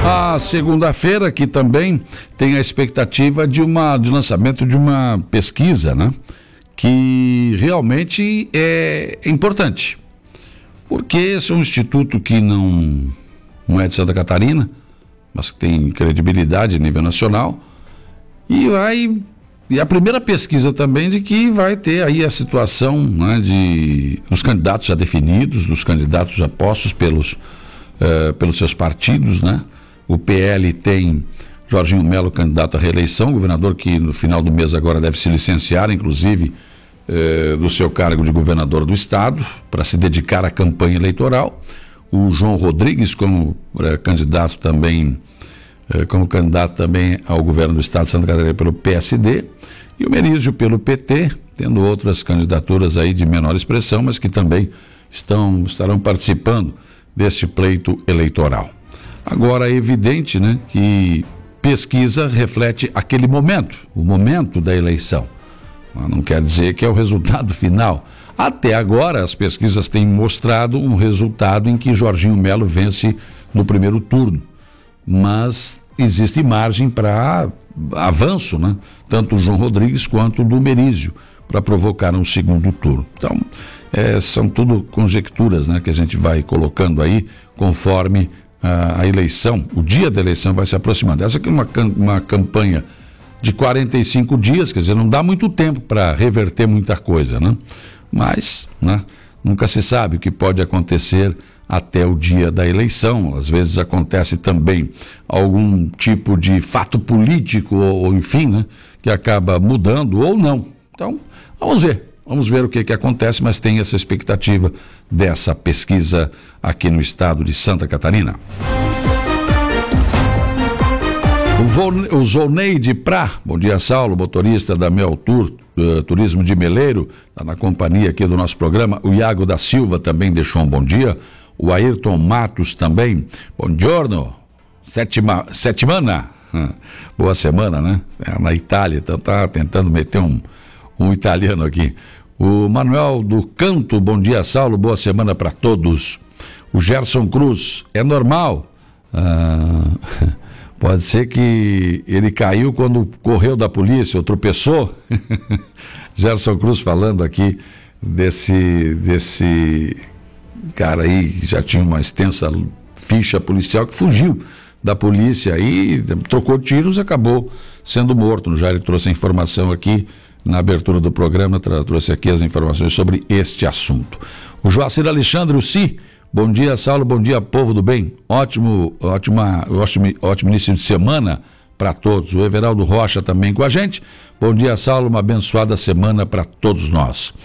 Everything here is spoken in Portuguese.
A segunda-feira aqui também tem a expectativa de lançamento de uma pesquisa, né? Que realmente é importante. Porque esse é um instituto que não é de Santa Catarina, mas que tem credibilidade a nível nacional. E a primeira pesquisa também de que vai ter aí a situação, né, dos candidatos já definidos, dos candidatos já postos pelos seus partidos, né? O PL tem Jorginho Melo, candidato à reeleição, governador que no final do mês agora deve se licenciar, inclusive, do seu cargo de governador do estado, para se dedicar à campanha eleitoral. O João Rodrigues como candidato também ao governo do estado de Santa Catarina pelo PSD, e o Merizio pelo PT, tendo outras candidaturas aí de menor expressão, mas que também estarão participando deste pleito eleitoral. Agora é evidente, né, que pesquisa reflete aquele momento, o momento da eleição. Não quer dizer que é o resultado final. Até agora as pesquisas têm mostrado um resultado em que Jorginho Melo vence no primeiro turno, mas existe margem para avanço, né? Tanto o João Rodrigues quanto do Merizio, para provocar um segundo turno. Então, são tudo conjecturas, né, que a gente vai colocando aí conforme a eleição, o dia da eleição vai se aproximando. Essa aqui é uma campanha de 45 dias, quer dizer, não dá muito tempo para reverter muita coisa, né? Mas, né, nunca se sabe o que pode acontecer até o dia da eleição. Às vezes acontece também algum tipo de fato político ou enfim, né, que acaba mudando ou não. Então, vamos ver o que acontece, mas tem essa expectativa dessa pesquisa aqui no estado de Santa Catarina. O Zoneide Prá, bom dia, Saulo, motorista da Mel Tour, Turismo de Meleiro, está na companhia aqui do nosso programa. O Iago da Silva também deixou um bom dia. O Ayrton Matos também, bom giorno, settimana, boa semana, né? Na Itália, então tá tentando meter um italiano aqui. O Manuel do Canto, bom dia, Saulo, boa semana para todos. O Gerson Cruz, é normal, pode ser que ele caiu quando correu da polícia ou tropeçou. Gerson Cruz falando aqui desse cara aí que já tinha uma extensa ficha policial, que fugiu da polícia e trocou tiros e acabou sendo morto. Já ele trouxe a informação aqui na abertura do programa, trouxe aqui as informações sobre este assunto. O Joacir Alexandre, bom dia, Saulo, bom dia, povo do bem. Ótimo início de semana para todos. O Everaldo Rocha também com a gente. Bom dia, Saulo, uma abençoada semana para todos nós.